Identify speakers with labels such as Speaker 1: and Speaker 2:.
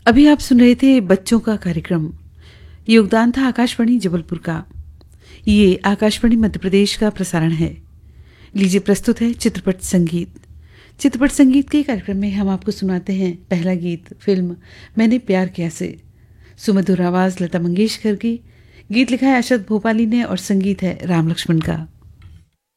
Speaker 1: अभी आप सुन रहे थे बच्चों का कार्यक्रम। योगदान था आकाशवाणी जबलपुर का। ये आकाशवाणी मध्य प्रदेश का प्रसारण है। लीजिए प्रस्तुत है चित्रपट संगीत। चित्रपट संगीत के कार्यक्रम में हम आपको सुनाते हैं पहला गीत फिल्म मैंने प्यार किया से। सुमधुर आवाज लता मंगेशकर की। गीत लिखा है अशरद भोपाली ने और संगीत है राम लक्ष्मण का।